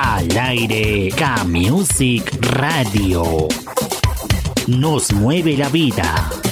Al aire K-Music Radio. Nos mueve la vida.